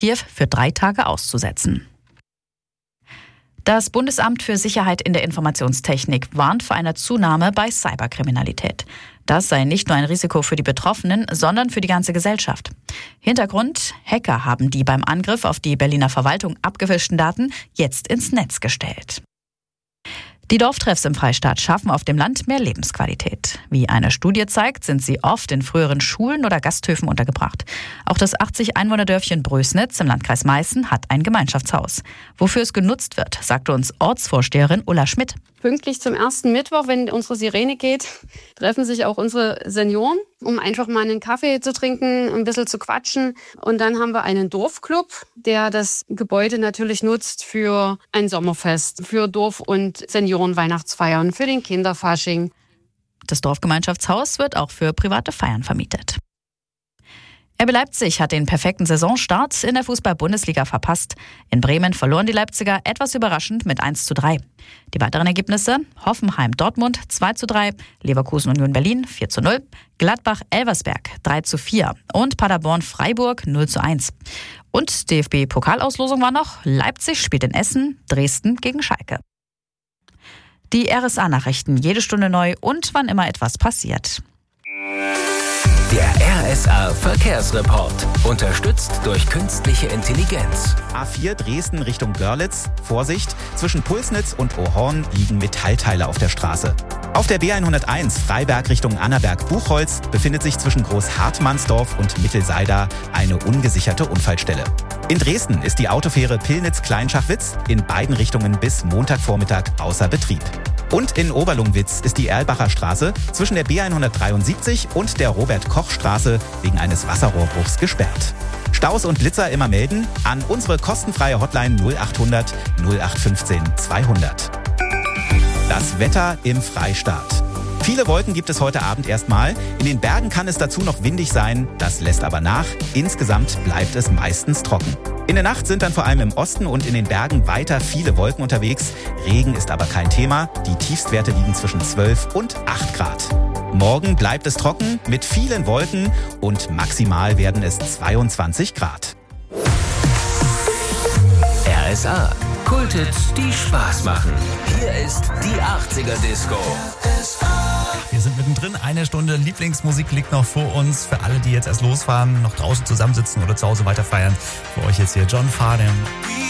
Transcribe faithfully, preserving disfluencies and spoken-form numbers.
Kiew für drei Tage auszusetzen. Das Bundesamt für Sicherheit in der Informationstechnik warnt vor einer Zunahme bei Cyberkriminalität. Das sei nicht nur ein Risiko für die Betroffenen, sondern für die ganze Gesellschaft. Hintergrund: Hacker haben die beim Angriff auf die Berliner Verwaltung abgefischten Daten jetzt ins Netz gestellt. Die Dorftreffs im Freistaat schaffen auf dem Land mehr Lebensqualität. Wie eine Studie zeigt, sind sie oft in früheren Schulen oder Gasthöfen untergebracht. Auch das achtzig-Einwohner-Dörfchen Brösnitz im Landkreis Meißen hat ein Gemeinschaftshaus. Wofür es genutzt wird, sagte uns Ortsvorsteherin Ulla Schmidt. Pünktlich zum ersten Mittwoch, wenn unsere Sirene geht, treffen sich auch unsere Senioren, um einfach mal einen Kaffee zu trinken, ein bisschen zu quatschen. Und dann haben wir einen Dorfclub, der das Gebäude natürlich nutzt für ein Sommerfest, für Dorf- und Seniorenweihnachtsfeiern, für den Kinderfasching. Das Dorfgemeinschaftshaus wird auch für private Feiern vermietet. R B Leipzig hat den perfekten Saisonstart in der Fußball-Bundesliga verpasst. In Bremen verloren die Leipziger etwas überraschend mit eins zu drei. Die weiteren Ergebnisse: Hoffenheim-Dortmund zwei zu drei, Leverkusen-Union Berlin vier zu null, Gladbach-Elversberg drei zu vier und Paderborn-Freiburg null zu eins. Und D F B-Pokalauslosung war noch: Leipzig spielt in Essen, Dresden gegen Schalke. Die R S A-Nachrichten jede Stunde neu und wann immer etwas passiert. Der R S A-Verkehrsreport. Unterstützt durch künstliche Intelligenz. A vier Dresden Richtung Görlitz. Vorsicht, zwischen Pulsnitz und Ohorn liegen Metallteile auf der Straße. Auf der B hunderteins Freiberg Richtung Annaberg-Buchholz befindet sich zwischen Großhartmannsdorf und Mittelseida eine ungesicherte Unfallstelle. In Dresden ist die Autofähre Pillnitz-Kleinschachwitz in beiden Richtungen bis Montagvormittag außer Betrieb. Und in Oberlungwitz ist die Erlbacher Straße zwischen der B hundertdreiundsiebzig und der Robert-Koch-Straße wegen eines Wasserrohrbruchs gesperrt. Staus und Blitzer immer melden an unsere kostenfreie Hotline null achthundert null acht fünfzehn zweihundert. Das Wetter im Freistaat. Viele Wolken gibt es heute Abend erstmal. In den Bergen kann es dazu noch windig sein, das lässt aber nach. Insgesamt bleibt es meistens trocken. In der Nacht sind dann vor allem im Osten und in den Bergen weiter viele Wolken unterwegs. Regen ist aber kein Thema. Die Tiefstwerte liegen zwischen zwölf und acht Grad. Morgen bleibt es trocken mit vielen Wolken und maximal werden es zweiundzwanzig Grad. R S A. Kulthits, die Spaß machen. Hier ist die achtziger-Disco. Wir sind mittendrin. Eine Stunde Lieblingsmusik liegt noch vor uns. Für alle, die jetzt erst losfahren, noch draußen zusammensitzen oder zu Hause weiter feiern. Für euch jetzt hier John Farnham.